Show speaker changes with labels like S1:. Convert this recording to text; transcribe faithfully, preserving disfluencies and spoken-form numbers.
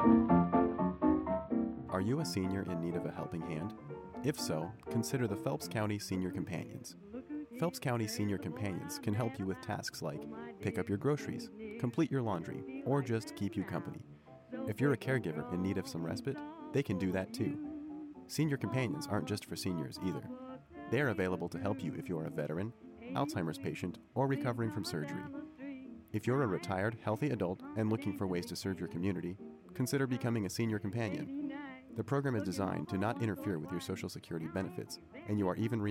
S1: Are you a senior in need of a helping hand? If so, consider the Phelps County Senior Companions. Phelps County Senior Companions can help you with tasks like pick up your groceries, complete your laundry, or just keep you company. If you're a caregiver in need of some respite, they can do that too. Senior Companions aren't just for seniors either. They are available to help you if you're a veteran, Alzheimer's patient, or recovering from surgery. If you're a retired, healthy adult and looking for ways to serve your community, consider becoming a Senior Companion. The program is designed to not interfere with your Social Security benefits, and you are even